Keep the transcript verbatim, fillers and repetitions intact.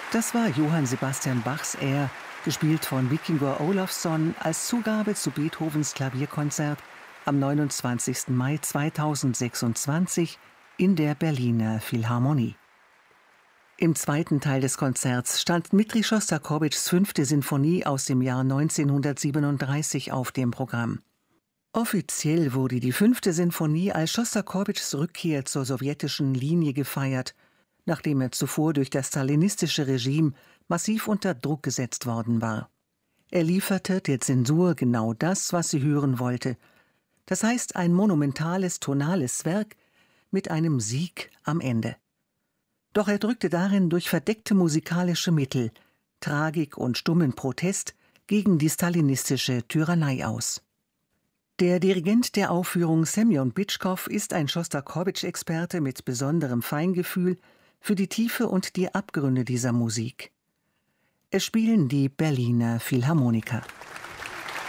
Das war Johann Sebastian Bachs Air, gespielt von Wikingur Olafsson als Zugabe zu Beethovens Klavierkonzert am neunundzwanzigsten Mai zweitausendsechsundzwanzig in der Berliner Philharmonie. Im zweiten Teil des Konzerts stand Dmitri Schostakowitschs fünfte Sinfonie aus dem Jahr neunzehnhundertsiebenunddreißig auf dem Programm. Offiziell wurde die fünfte Sinfonie als Schostakowitschs Rückkehr zur sowjetischen Linie gefeiert, nachdem er zuvor durch das stalinistische Regime massiv unter Druck gesetzt worden war. Er lieferte der Zensur genau das, was sie hören wollte. Das heißt, ein monumentales, tonales Werk mit einem Sieg am Ende. Doch er drückte darin durch verdeckte musikalische Mittel Tragik und stummen Protest gegen die stalinistische Tyrannei aus. Der Dirigent der Aufführung, Semjon Bitschkow, ist ein Schostakowitsch-Experte mit besonderem Feingefühl für die Tiefe und die Abgründe dieser Musik. Es spielen die Berliner Philharmoniker.